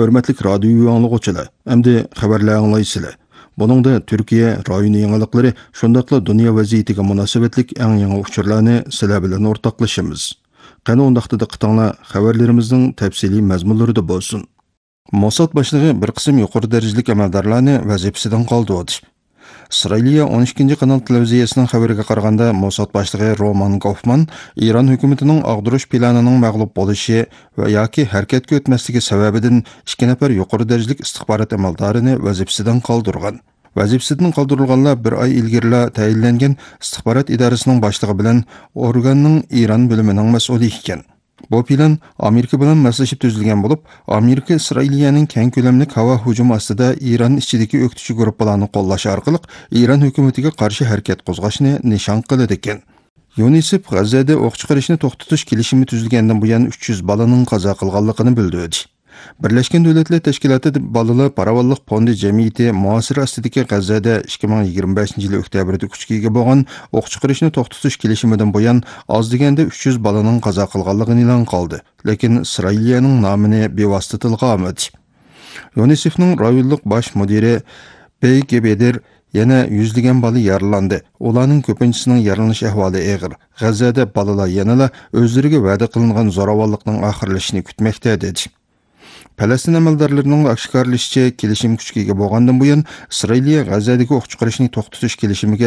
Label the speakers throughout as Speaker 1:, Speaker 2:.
Speaker 1: Hörmətlik radio anlıqçılar, əmdi xəbərlər anlaysılar. Buningda Türkiye rayoni yangilıqları, şundaqla dünya vəziyyətiga münasibətlik ən yangi uçurlarni sizlar bilan ortaqlaşamiz. Qani undaqda diqqətinglar xəbərlərimizning təfsili məzmunlarida bo'lsin. Mossad boshlig'i bir qism yuqori darajalik amaldorlarni vazifasidan qoldirdi. İsrailiya 12. kanal televiziyasining xabariga qaraganda Mossad boshlig'i Roman Goffman İran hukumatining ag'dirish planining mag'lub bo'lishi va yoki harakatga o'tmasligi sababidan 2 nafar yuqori darajalik istixborot amaldorini vazifasidan qoldirgan. Vazifasidan qoldirilganlar bir oy ilgari tayinlangan istixborot idorasining boshlig'i bilan organning İran bo'limining mas'uli ekan. Bu plan Amerika bilan maslashib tuzilgan bo'lib, Amerika İsrailiyaning keng ko'lamli havo hujumi ostida İran ichidagi o'qituvchi guruhlarni qo'llash orqali İran hukumatiga qarshi harakat qo'zg'ashni nishon qiladi ekan. UNICEF G'azada o'q chiqarishni to'xtatish kelishimi tuzilgandan buyon 300 bolaning qazo qilganligini bildirdi. Birleşken Devletler Teşkilatı Balalar Paravallık Fondi Cemiyeti muasir astidagi G'azada 2025 yılı oktyabrdagi kuchga ega bo'lgan o'q chiqarishni to'xtatish kelishimidan buyon oz deganda 300 bolaning qazo qilganligini e'lon qildi. Lekin İsrailiyaning nomini bevosita tilga olmadi. UNICEFning rayonlik bosh mudiri Beygebeder yana yüzlеген bola yaralandi. Ularning ko'pinchisining yaralanish ahvoli og'ir. G'azada bolalar yanala o'zlariga va'da qilingan zo'ravonlikning oxirlashishini kutmoqda dedi. Palestin amaldorlarining oshkorlashicha kelishim kuchga ega bo'lgandan buyon Isroiliya G'azadagi o'q chiqarishni to'xtatish kelishimiga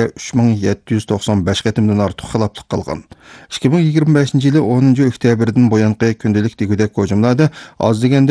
Speaker 1: 3795 qatimdan ortiq xiloflik qilgan. 2025 yili 10 oktyabrdan buyongi kundalik degudek hujumlarda oz deganda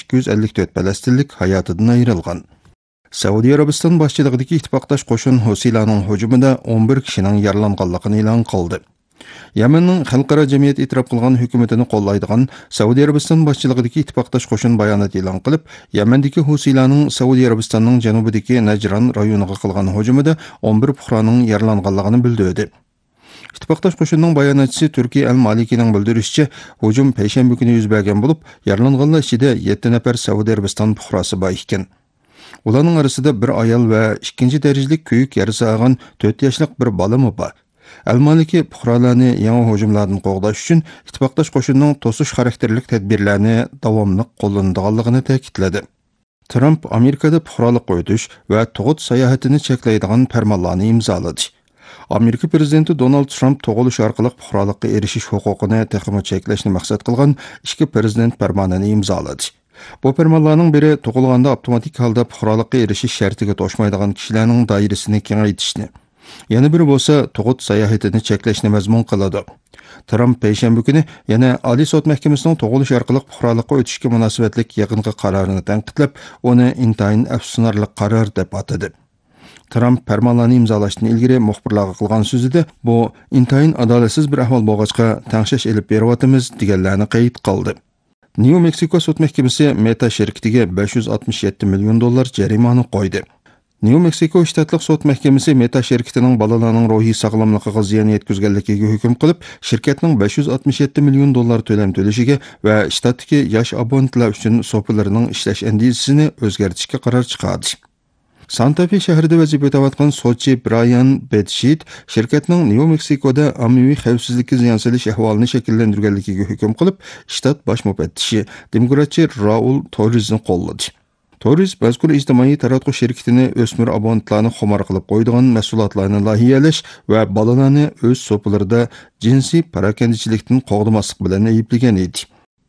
Speaker 1: 1254 falastinlik hayotidan ayrilgan. Saudiya Arabiston boshchiligidagi ittifoqdosh qo'shin Husiylarning hujumida 11 kishining yaralanganligini e'lon qildi. Yemenning xalqaro jamiyat e'tirof qilgan hukumatini qo'llaydigan Saudiya Arabiston boshchiligidagi ittifoqdosh qo'shin bayonot e'lon qilib, Yemendagi Husiylarning Saudiya Arabistonning janubidagi Najran rayoniga qilgan hujumida 11 fuqaroning yaralanganligini bildirdi. İttifoqdosh qo'shinning bayonotchisi Turkiya al-Malikining bildirishicha, hujum payshanba kuni yuz bergan bo'lib, yaralanganlar ichida 7 nafar Saudiya Arabiston fuqarosi bor ekan. Ularning orasida bir ayol va ikkinchi darajalik kuyuk yarasi olgan 4 yoshlik bir bola bor. Al-Maliki fuqarolarni yangi hujumlardan qo'g'dash uchun ittifoqdosh qo'shinning to'sish xarakterlik tadbirlarni davomli qo'llanadiganligini ta'kidladi. Trump Amerikada fuqarolik o'tish va tug'ut sayohatini cheklaydigan farmonlarni imzoladi. Amerika prezidenti Donald Trump tug'ilish orqali fuqarolikka erishish huquqini texnik cheklashni maqsad qilgan ikki prezident farmonini imzoladi. Bu farmonlarning biri tug'ilganda avtomatik holda fuqarolikka erishish shartiga to'shmaydigan kishilarning doirasini kengaytirishni. Yana biri bo'lsa, tug'ut sayohatini cheklashni mazmun qiladi. Trump payshanba kuni yana Oliy sud mahkamasining tug'ilish orqali fuqarolikka o'tishga munosabatlik yaqinqi qarorini tanqidlab, uni intayin afsuslanarli qaror deb atadi. Trump farmonlarni imzolashdan ilgari muxbirlarga qilgan so'zida bu intayin adolatsiz bir ahvol bo'lg'achqa tangshash elib beryapmiz deganlarni qayd qildi. New Mexico sud mahkamasi Meta shirkatiga $567 million jarimani qo'ydi. New Mexico shtatlik sud mahkamasi Meta shirkatining bolalarning ruhiy sog'lomligiga ziyon yetkazganligiga hukm qilib, shirkatning $567 million to'lam to'lashiga va shtatdagi yosh abonentlar uchun so'pilarining ishlash andizisini o'zgartirishga qaror chiqardi. Santa Fe shahrida vazifa o'tayotgan sudchi Brian Bedsheet shirkatning New Mexicoda ommaviy xavfsizlikka ziyon solish ahvolini shakllantirganligiga hukm qilib, shtat bosh mufattishi demokratchi Raul Torresni qo'lladi. Torres mazkur ijtimoiy taratqush shirkatini o'smir abonentlarni xumor qilib qo'ydigan mahsulotlarni lohiyalash va bolalarni o'z so'plarida jinsiy parakandichilikdan qo'g'damaslik bilan ayblagan edi.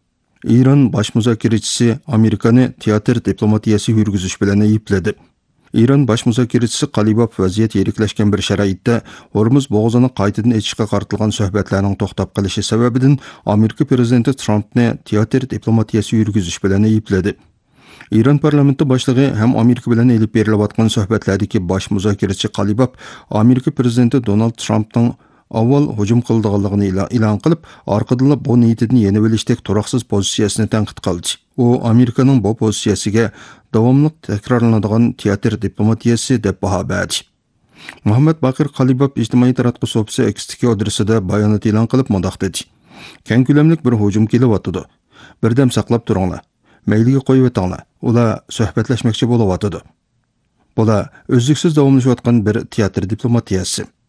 Speaker 1: İran bosh muzokarachisi Amerikani teatr diplomatiyasi yurgizish bilan aybladi. İran bosh muzokarachisi Qalibov vaziyat yiriklashgan bir sharoitda Hormuz bo'g'izini qaytadan ochishga qaratilgan suhbatlarning to'xtab qolishi sababidan Amerika prezidenti Trumpni teatr diplomatiyasi yurgizish bilan aybladi. İran parlamenti boshlig'i ham Amerika bilan elib berilayotgan suhbatlardagi bosh muzokarachi Qalibov Amerika prezidenti Donald Trumpning avval hujum qildiganligini e'lon qilib, orqadan bu niyatini yenib olishdek turaqsiz pozitsiyasini tanqid qildi. U Amerikaning bu pozitsiyasiga davomli takrorlanadigan teatr diplomatiyasi deb baho berdi. Muhammad Baqir Qalibov ijtimoiy taratqush so'pisi X-dagi adresida bayonot e'lon qilib mundoq dedi. Keng ko'lamlik bir hujum kelyapti. Birdam saqlab turinglar. Mayliga qo'yib o'tinglar. Ular suhbatlashmoqchi bo'layotdi. Bular o'zliksiz davomlashayotgan bir teatr diplomatiyasi.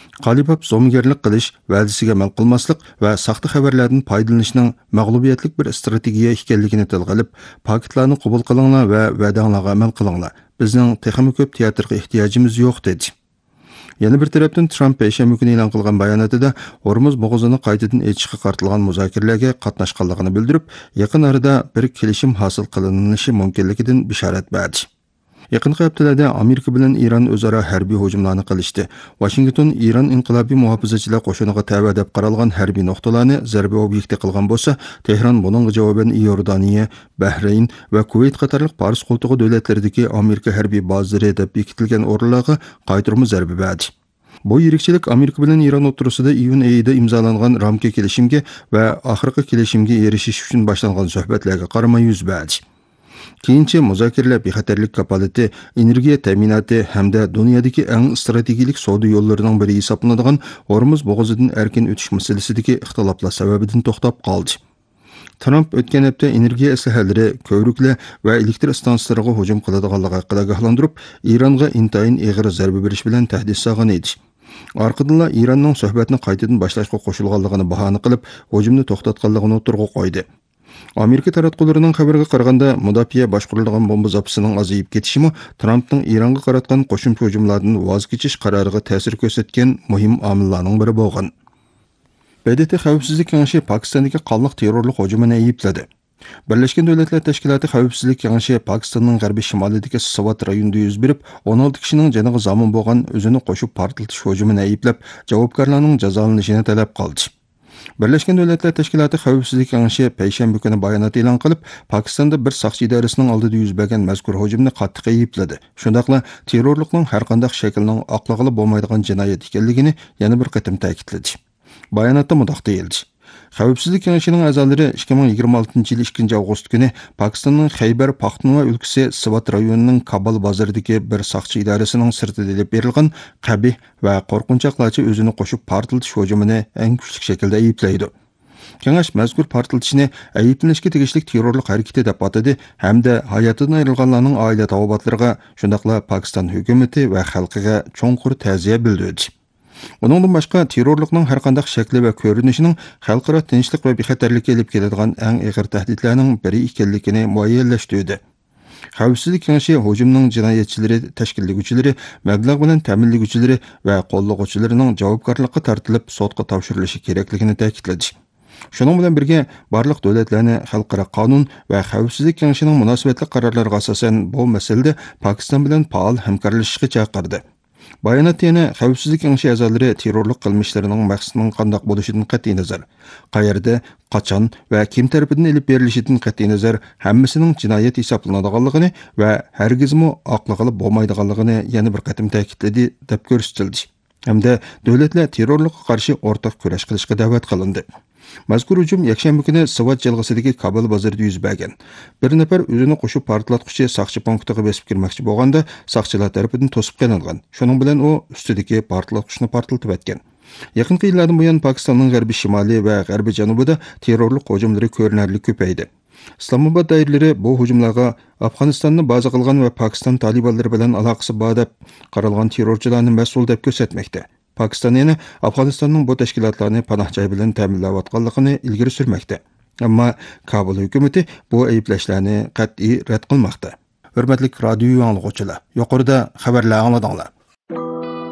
Speaker 1: Qalibab zo'mgarlik qilish, va'dasiga amal qilmaslik va saxta xabarlardan foydalanishning mag'lubiyatlik bir strategiya ekanligini tilga olib, paketlarni qabul qilinglar va va'danglarga amal qilinglar. Bizning texnik ko'p teatrga ehtiyojimiz yo'q dedi. Yana bir tarafdan Trump payshanba kuni e'lon qilgan bayonotida Hormuz bo'g'izini qaytadan ochishga qartilgan muzokaralarga qatnashganligini bildirib, yaqin orada bir kelishim hosil qilinishi mumkinligidan bishorat berdi. Yaqinqi haftalarda Amerika bilan Iran o'zaro harbiy hujumlarni qilishdi. Washington Iran inqilobiy muhofazachilar qo'shiniga tava deb qaralgan harbiy nuqtalarni zarba obyekti qilgan bo'lsa, Tehron buningga javoban Iordaniya, Bahrayn va Kuvayt qatorliq Fars qo'ltig'i davlatlaridagi Amerika harbiy bazalari deb bekitilgan o'rinlarga qaytarma zarba berdi. Bu yirikchilik Amerika bilan Iran o'rtasida iyun oyida imzolangan ramka kelishimga va oxirgi kelishimga erishish uchun boshlangan suhbatlarga qaramay yuz berdi. Keyinchi muzokaralar bexatarlik kapolati, energiya ta'minoti hamda dunyodagi eng strategik savdo yo'llarining biri hisoblanadigan Hormuz bo'g'ozidan erkin o'tish masalasidagi ixtiloflar sababidan to'xtab qoldi. Trump o'tgan hafta energiya islohotlari, ko'vriklar va elektr stantsiyalariga hujum qiladiganligi haqida ogohlantirib, Ironga intayin og'ir zarba berish bilan tahdid solgan edi. Orqadan Iranning suhbatni qaytadan boshlashga qo'shilganligini bahona qilib, hujumni to'xtatganligini o'tirg'a qo'ydi. Amerika taratqullarining xabariga qaraganda, mudofaa boshqarilgan bomba zapasining azayib ketishimi Trumpning Ironga qaratgan qo'shimcha hujumlardan voz kechish qaroriga ta'sir ko'rsatgan muhim omillarning biri bo'lgan. BDT Xavfsizlik Kengashi Pokistondagi qonliq terrorlik hujumini aybladi. Birlashgan Davlatlar Tashkiloti Xavfsizlik Kengashi Pokistonning g'arbiy shimolidagi Swat rayonida yuz berib, 16 kishining joniga zomin bo'lgan o'zini qo'shib portlatish hujumini ayblab, javobgarlarning jazolanishini talab qildi. Birlashgan Davlatlar Tashkiloti Xavfsizlik Kengashi payshanba kuni bayonot e'lon qilib, Pokistonda bir soqchi idorasining oldida yuz bergan mazkur hujumni qattiq aybladi. Shundaqla terrorlikning har qanday shaklining oqlig'i bo'lmaydigan jinoyat ekanligini yana bir qatim ta'kidladi. Bayonotda mundaq deyildi. Xavfsizlik Kengashining a'zolari 2026 yil 2 avgust kuni Pokistonning Xaybar Paxtunva o'lkasi Swat rayonining Kabul bozoridagi bir soqchi idorasining sirtida deb berilgan qabih va qo'rqinchoqlarcha o'zini qo'shib portlatish hujumini eng kuchli shaklda ayblaydi. Kengash mazkur portlatishni ayblanishga tegishli terrorlik harakati deb atadi hamda hayotidan ayrilganlarning oila tavobatlariga, shundaqla Pokiston hukumati va xalqiga cho'nqur ta'ziya bildirdi. Buningdan boshqa terrorlikning har qanday shakli va ko'rinishining xalqaro tinchlik va bexatarlikka olib keladigan eng og'ir tahdidlarning biri ekanligini muayyanlashtirdi. Xavfsizlik Kengashi hujumning jinoyatchilari, tashkillovchilari, mablag' bilan ta'minlovchilari va qo'llovchilarining javobgarlikka tortilib sudga topshirilishi kerakligini ta'kidladi. Shuning bilan birga barliq davlatlarni xalqaro qonun va xavfsizlik kengashining munosabatli qarorlariga asosan bu masalada Pokiston bilan faol hamkorlashishga chaqirdi. Bayonot yana Xavfsizlik Kengashi a'zolari terrorlik qilmishlarining maqsadining qanday bo'lishidan qat'iy nazar, qayerda, qachon va kim tarafidan olib berilishidan qat'iy nazar hammasining jinoyat hisoblanadiganligini va hargizmi oqlig'i bo'lmaydiganligini yana bir qatim ta'kidladi deb ko'rsatildi. Hamda davlatlar terrorlikqa qarshi o'rtaq kurash qilishga da'vat qilindi. Mazkur hujum yakshanba kuni Swat jalg'asidagi Kabul bozorida yuz bergan. Bir nafar o'zini qo'shib portlatuvchi soqchi punktiga besib kirmoqchi bo'lganda, soqchilar tomonidan to'sib qilingan. Shuning bilan u ustidagi portlatuvchini portlatib o'tgan. Yaqinqi yillardan buyon Pokistonning g'arbiy shimoliy va g'arbiy janubida terrorlik hujumlari ko'rinarli ko'paydi. Islomobod doiralari bu hujumlarga Afg'onistonni baza qilgan va Pokiston talibanlari bilan aloqasi bor deb qaralgan terrorchilarni mas'ul deb ko'rsatmoqda. Pokiston yana Afg'onistonning bu tashkilotlarni panoh joy bilan ta'minlayotganligini ilgari surmoqda. Ammo Kabul hukumati bu ayblashlarni qat'iy rad qilmoqda. Hurmatli radio anglovchilar, yuqorida xabarlar angladinglar.